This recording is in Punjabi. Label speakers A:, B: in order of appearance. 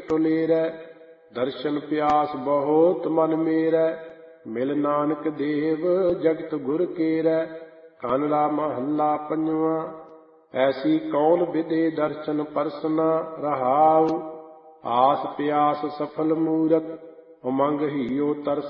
A: ਟੁਲੇਰੈ। ਦਰਸ਼ਨ ਪਿਆਸ ਬਹੁਤ ਮਨ ਮੇਰੈ, ਮਿਲ ਨਾਨਕ ਦੇਵ ਜਗਤ ਗੁਰ ਕੇਰੈ। ਕਾਨੜਾ ਮਹੱਲਾ ਪੰਜਵਾਂ। ਐਸੀ ਕੌਣ ਵਿਦੇ ਦਰਸ਼ਨ ਪਰਸਨਾ ਰਹਾਉ। ਆਸ ਪਿਆਸ ਸਫਲ ਮੂਰਤ, ਉਮੰਗ ਹੀਓ ਤਰਸ